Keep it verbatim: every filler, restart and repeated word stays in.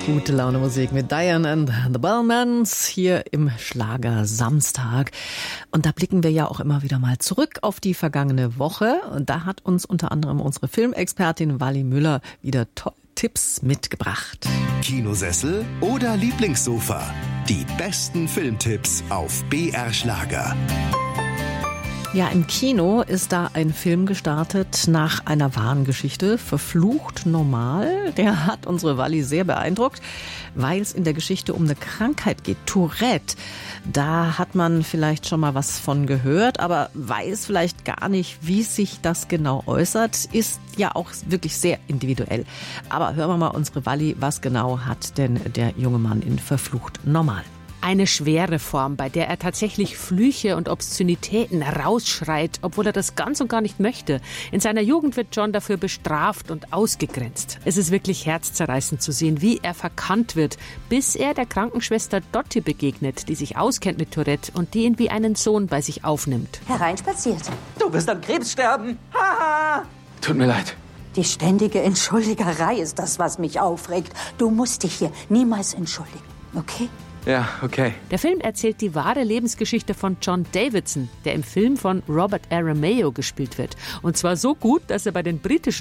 Gute Laune Musik mit Diane and the Bellmans hier im Schlager Samstag. Und da blicken wir ja auch immer wieder mal zurück auf die vergangene Woche. Und da hat uns unter anderem unsere Filmexpertin Wally Müller wieder tolle Tipps mitgebracht. Kinosessel oder Lieblingssofa? Die besten Filmtipps auf B R Schlager. Ja, im Kino ist da ein Film gestartet nach einer wahren Geschichte, Verflucht normal. Der hat unsere Walli sehr beeindruckt, weil es in der Geschichte um eine Krankheit geht, Tourette. Da hat man vielleicht schon mal was von gehört, aber weiß vielleicht gar nicht, wie sich das genau äußert. Ist ja auch wirklich sehr individuell. Aber hören wir mal unsere Walli, was genau hat denn der junge Mann in Verflucht normal? Eine schwere Form, bei der er tatsächlich Flüche und Obszönitäten rausschreit, obwohl er das ganz und gar nicht möchte. In seiner Jugend wird John dafür bestraft und ausgegrenzt. Es ist wirklich herzzerreißend zu sehen, wie er verkannt wird, bis er der Krankenschwester Dottie begegnet, die sich auskennt mit Tourette und die ihn wie einen Sohn bei sich aufnimmt. Hereinspaziert. Du wirst an Krebs sterben. Haha. Tut mir leid. Die ständige Entschuldigerei ist das, was mich aufregt. Du musst dich hier niemals entschuldigen, okay? Ja, okay. Der Film erzählt die wahre Lebensgeschichte von John Davidson, der im Film von Robert Aramayo gespielt wird. Und zwar so gut, dass er bei den britischen